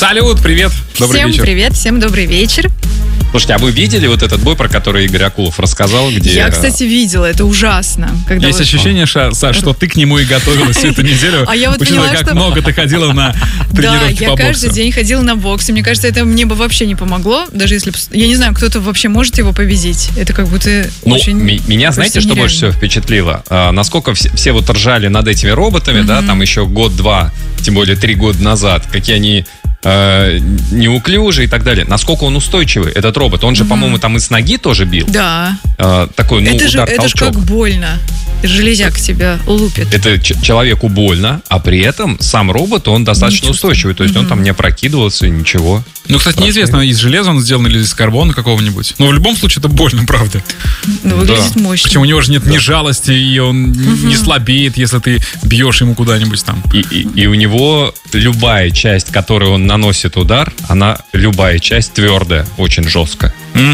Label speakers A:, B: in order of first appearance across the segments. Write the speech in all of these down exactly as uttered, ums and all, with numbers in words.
A: Салют, привет, добрый
B: всем
A: вечер.
B: Всем привет, всем добрый вечер.
C: Слушайте, а вы видели вот этот бой, про который Игорь Акулов рассказал, где...
B: Я, кстати, видела, это ужасно.
A: Когда Есть вы... ощущение, Саш, что ты к нему и готовилась всю эту неделю.
B: А я вот
A: учитывая,
B: поняла,
A: как
B: что...
A: много ты ходила на тренировки
B: да,
A: по боксу.
B: Да, я каждый день ходила на бокс, и мне кажется, это мне бы вообще не помогло, даже если... Я не знаю, кто-то вообще может его победить. Это как будто
C: ну,
B: очень...
C: Меня, знаете, что больше всего впечатлило? А, насколько все, все вот ржали над этими роботами, mm-hmm. да, там еще год-два, тем более три года назад, какие они... Э, неуклюжий и так далее. Насколько он устойчивый, этот робот? Он же, mm-hmm. по-моему, там и с ноги тоже бил.
B: Да.
C: Э, такой, ну,
B: это же,
C: удар,
B: это
C: толчок.
B: же как больно. Железяк тебя лупит.
C: Это ч- человеку больно, а при этом сам робот, он достаточно устойчивый. То есть mm-hmm. он там не опрокидывался, ничего.
A: Ну, кстати, неизвестно, из железа он сделан или из карбона какого-нибудь. Но в любом случае это больно, правда.
B: Ну, выглядит да. мощно.
A: Причем у него же нет да. ни жалости, и он mm-hmm. не слабеет, если ты бьешь ему куда-нибудь там.
C: И, и, и у него любая часть, которой он наносит удар, она, любая часть твердая, очень жестко.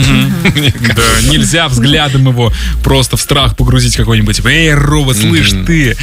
A: Да, нельзя взглядом его просто в страх погрузить какой-нибудь. Эй, робот, слышь ты!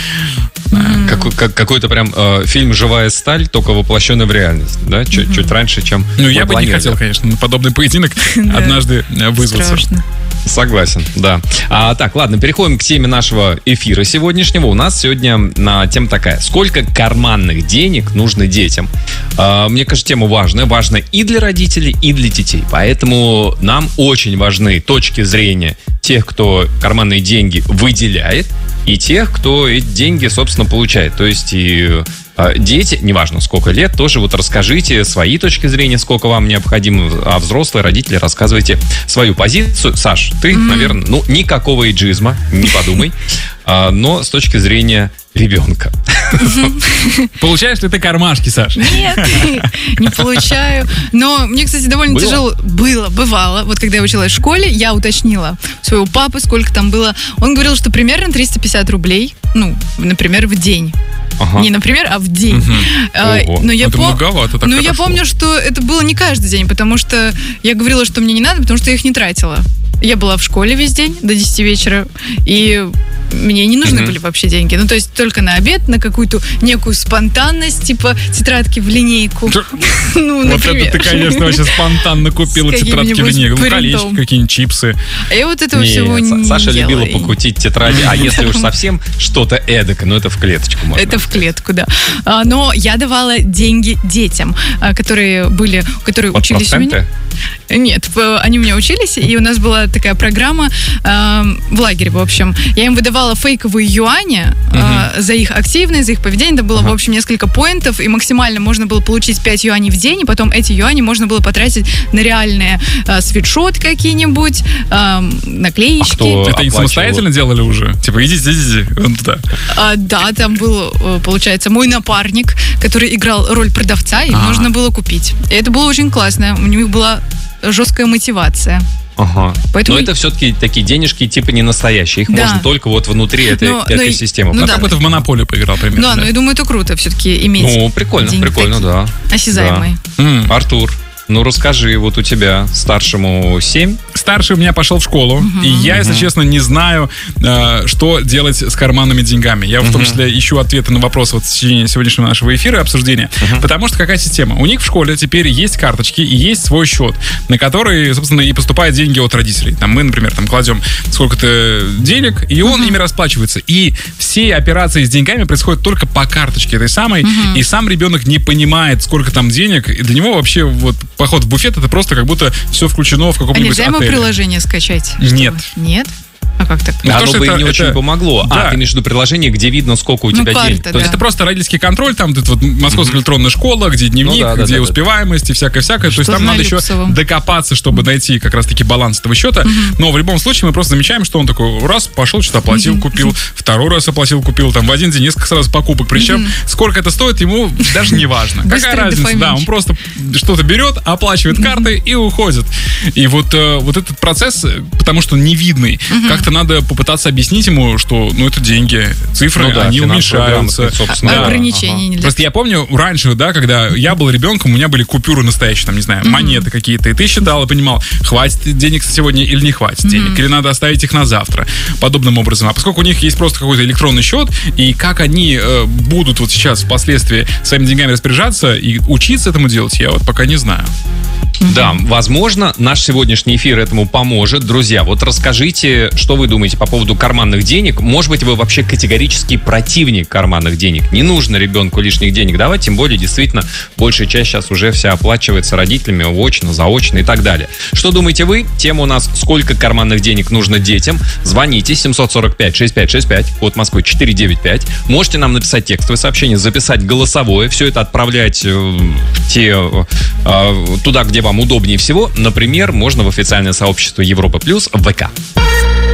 C: Как, как, какой-то прям э, фильм «Живая сталь», только воплощенный в реальность, да? Чуть, mm-hmm. чуть раньше, чем...
A: Ну, я бы не хотел, конечно, на подобный поединок однажды вызваться.
C: Согласен, да. А, так, ладно, переходим к теме нашего эфира сегодняшнего. У нас сегодня на тема такая: сколько карманных денег нужно детям? А, мне кажется, тема важная. Важна и для родителей, и для детей. Поэтому нам очень важны точки зрения тех, кто карманные деньги выделяет, и тех, кто эти деньги, собственно, получает. То есть и э, дети, неважно сколько лет, тоже вот расскажите свои точки зрения, сколько вам необходимо, а взрослые родители рассказывайте свою позицию. Саш, ты, mm-hmm. наверное, ну, никакого эйджизма, не подумай, а, но с точки зрения ребенка.
A: Получаешь ли ты кармашки, Саш?
B: Нет, не получаю. Но мне, кстати, довольно было? тяжело. Было, бывало. Вот когда я училась в школе, я уточнила своего папы, сколько там было. Он говорил, что примерно триста пятьдесят рублей, ну, например, в день. Ага. Не например, а в день. Угу. А, но я
A: это
B: пом...
A: многовато, так
B: Но я помню, что это было не каждый день, потому что я говорила, что мне не надо, потому что я их не тратила. Я была в школе весь день до десяти вечера, и мне не нужны mm-hmm. были вообще деньги. Ну, то есть только на обед, на какую-то некую спонтанность, типа тетрадки в линейку. Ну,
A: вот это ты, конечно, вообще спонтанно купила тетрадки в линейку. Ну, колечки, какие-нибудь чипсы.
B: А я вот этого всего не
C: Саша любила покрутить тетради, а если уж совсем что-то эдакое, ну, это в клеточку можно.
B: Это в клетку, да. Но я давала деньги детям, которые были, которые учились у меня. Нет, они у меня учились, и у нас была такая программа э, в лагере, в общем. Я им выдавала фейковые юани э, uh-huh. за их активность, за их поведение. Это было, uh-huh. в общем, несколько поинтов, и максимально можно было получить пять юаней в день, и потом эти юани можно было потратить на реальные э, свитшоты какие-нибудь, э, наклеечки. А
C: кто
A: это они самостоятельно делали уже? Типа, идите, идите, вон туда.
B: А, да, там был, получается, мой напарник, который играл роль продавца, и А-а-а. можно было купить. И это было очень классно. У них была жесткая мотивация.
C: Ага. Поэтому... Но это все-таки такие денежки типа не настоящие. Их да. можно только вот внутри этой но, экосистемы.
A: Ну, да, как будто в монополию поиграл примерно.
B: Да, да, ну я думаю, это круто все-таки иметь.
C: Ну, прикольно, прикольно, такие, да.
B: Осязаемые.
C: Да. М-м. Артур, ну расскажи, вот у тебя старшему семь.
A: Старший у меня пошел в школу, uh-huh. и я, если uh-huh. честно, не знаю, э, что делать с карманными деньгами. Я uh-huh. в том числе ищу ответы на вопросы вот в течение сегодняшнего нашего эфира и обсуждения. Uh-huh. Потому что какая система? У них в школе теперь есть карточки и есть свой счет, на который, собственно, и поступают деньги от родителей. Там мы, например, там кладем сколько-то денег, и он uh-huh. ими расплачивается. И все операции с деньгами происходят только по карточке этой самой, uh-huh. и сам ребенок не понимает, сколько там денег, и для него вообще вот поход в буфет — это просто как будто все включено в каком-нибудь отеле.
B: А нельзя ему приложение скачать?
A: Нет.
B: Чтобы... Нет? А как так?
C: Ну, оно бы это, не это... очень помогло. Да. А, ты имеешь в виду приложение, где видно, сколько у ну, тебя денег.
A: То
C: да.
A: есть это просто родительский контроль, там тут вот Московская mm-hmm. электронная школа, где дневник, ну, да, где да, успеваемость да. и всякое-всякое. То есть там надо Люксовом. еще докопаться, чтобы mm-hmm. найти как раз-таки баланс этого счета. Mm-hmm. Но в любом случае мы просто замечаем, что он такой раз пошел, что-то оплатил, mm-hmm. купил, второй раз оплатил, купил, там в один день несколько сразу покупок. Причем mm-hmm. сколько это стоит, ему даже не важно. Какая разница? Да, он просто что-то берет, оплачивает картой и уходит. И вот, вот этот процесс, потому что невидный, как-то надо попытаться объяснить ему, что, ну, это деньги, цифры, ну, да, они уменьшаются.
B: Да. Ограничения нельзя.
A: Просто я помню раньше, да, когда я был ребенком, у меня были купюры настоящие, там, не знаю, mm-hmm. монеты какие-то, и ты считал и понимал, хватит денег сегодня или не хватит mm-hmm. денег, или надо оставить их на завтра, подобным образом. А поскольку у них есть просто какой-то электронный счет, и как они э, будут вот сейчас впоследствии своими деньгами распоряжаться и учиться этому делать, я вот пока не знаю.
C: Да, возможно, наш сегодняшний эфир этому поможет. Друзья, вот расскажите, что вы думаете по поводу карманных денег. Может быть, вы вообще категорический противник карманных денег. Не нужно ребенку лишних денег давать, тем более, действительно, большая часть сейчас уже вся оплачивается родителями, очно, заочно и так далее. Что думаете вы? Тема у нас «Сколько карманных денег нужно детям?» Звоните семь сорок пять шестьдесят пять шестьдесят пять, код Москвы четыреста девяносто пять. Можете нам написать текстовое сообщение, записать голосовое, все это отправлять в те, туда, где вам удобнее всего. Например, можно в официальное сообщество Европа Плюс в ВК.